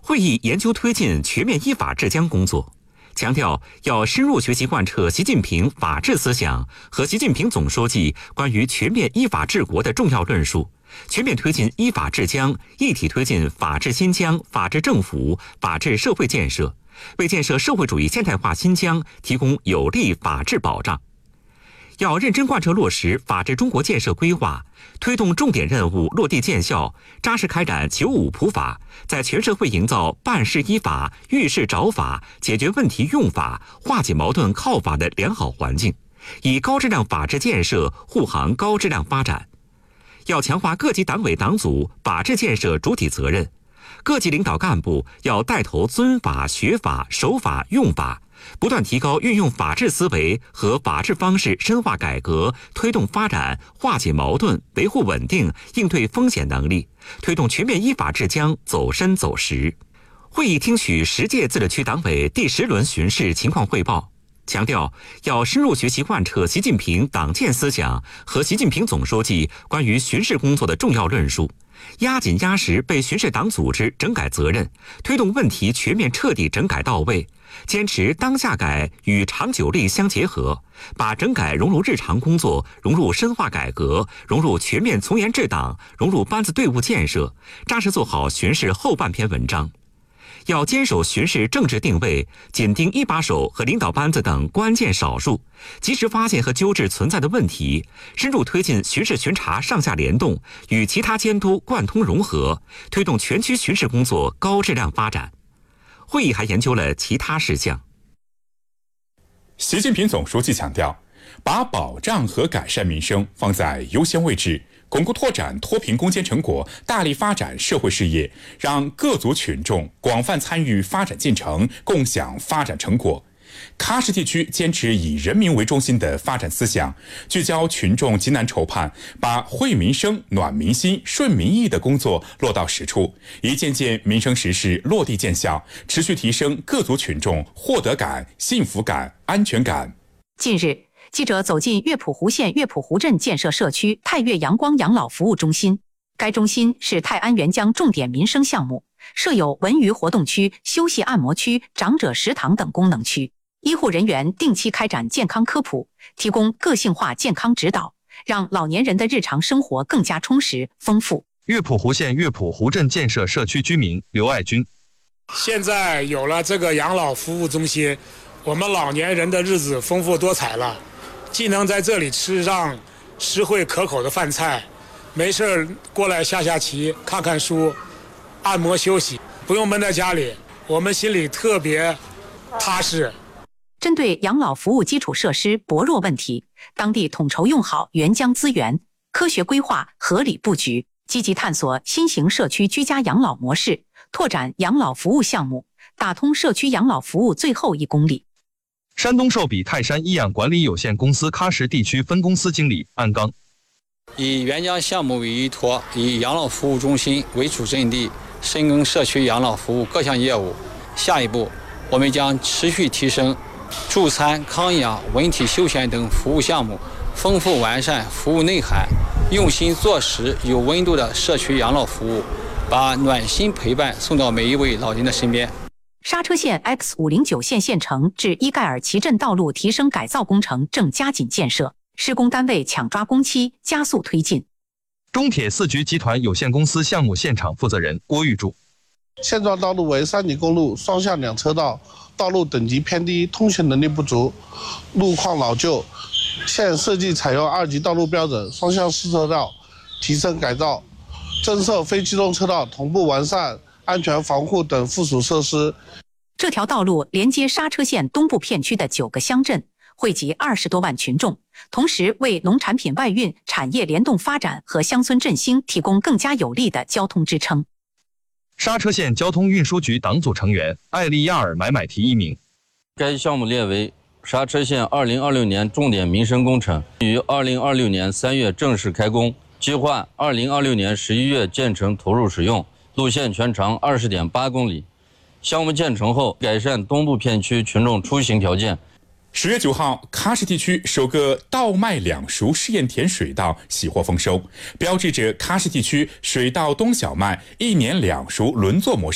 会议研究推进全面依法治疆工作，强调要深入学习贯彻习近平法治思想和习近平总书记关于全面依法治国的重要论述，全面推进依法治疆，一体推进法治新疆、法治政府、法治社会建设，为建设社会主义现代化新疆提供有力法治保障。要认真贯彻落实法治中国建设规划，推动重点任务落地见效，扎实开展95普法，在全社会营造办事依法、遇事找法、解决问题用法、化解矛盾靠法的良好环境，以高质量法治建设护航高质量发展。要强化各级党委党组法治建设主体责任，各级领导干部要带头尊法、学法、守法、用法，不断提高运用法治思维和法治方式深化改革，推动发展化解矛盾、维护稳定、应对风险能力，推动全面依法治疆走深走实。会议听取10届自治区党委第10轮巡视情况汇报，强调要深入学习贯彻习近平党建思想和习近平总书记关于巡视工作的重要论述，压紧压实被巡视党组织整改责任，推动问题全面彻底整改到位，坚持当下改与长久力相结合，把整改融入日常工作，融入深化改革，融入全面从严治党，融入班子队伍建设，扎实做好巡视后半篇文章。要坚守巡视政治定位，紧盯一把手和领导班子等关键少数，及时发现和纠治存在的问题，深入推进巡视巡查上下联动，与其他监督贯通融合，推动全区巡视工作高质量发展。会议还研究了其他事项。 习近平总书记强调，把保障和改善民生放在优先位置，巩固拓展脱贫攻坚成果，大力发展社会事业，让各族群众广泛参与发展进程，共享发展成果。喀什地区坚持以人民为中心的发展思想，聚焦群众急难愁盼，把惠民生、暖民心、顺民意的工作落到实处，一件件民生实事落地见效，持续提升各族群众获得感、幸福感、安全感。 近日，记者走进乐浦湖县乐浦湖镇建设社区泰岳阳光养老服务中心，该中心是泰安沅江重点民生项目，设有文娱活动区、休息按摩区、长者食堂等功能区。医护人员定期开展健康科普，提供个性化健康指导，让老年人的日常生活更加充实丰富。 乐浦湖县乐浦湖镇建设社区居民刘爱军： 现在有了这个养老服务中心，我们老年人的日子丰富多彩了，既能在这里吃上实惠可口的饭菜，没事过来下下棋、看看书、按摩休息，不用闷在家里，我们心里特别踏实。 针对养老服务基础设施薄弱问题，当地统筹用好沅江资源，科学规划、合理布局，积极探索新型社区居家养老模式，拓展养老服务项目，打通社区养老服务最后1公里。 山东寿比泰山医养管理有限公司喀什地区分公司经理安刚： 以沅江项目为依托，以养老服务中心为主阵地，深耕社区养老服务各项业务。下一步，我们将持续提升助餐、康养、文体休闲等服务项目，丰富完善服务内涵，用心做实有温度的社区养老服务，把暖心陪伴送到每一位老人的身边。 刹车线 X509线县城至伊盖尔旗镇道路提升改造工程正加紧建设，施工单位抢抓工期，加速推进。 中铁四局集团有限公司项目现场负责人郭玉柱： 现状道路为3级公路，双向2车道，道路等级偏低，通行能力不足，路况老旧。现设计采用2级道路标准，双向4车道，提升改造，增设非机动车道，同步完善安全防护等附属设施。 这条道路连接刹车线东部片区的9个乡镇，惠及20多万群众，同时为农产品外运、产业联动发展和乡村振兴提供更加有力的交通支撑。 刹车县交通运输局党组成员艾利亚尔买买提1名。 该项目列为刹车县2026年重点民生工程，于2026年3月正式开工，计划2026年11月建成投入使用，路线全长20.8公里。项目建成后，改善东部片区群众出行条件。 10月9号，喀什地区首个稻麦两熟试验田水稻喜获丰收，标志着喀什地区水稻冬小麦1年2熟轮作模式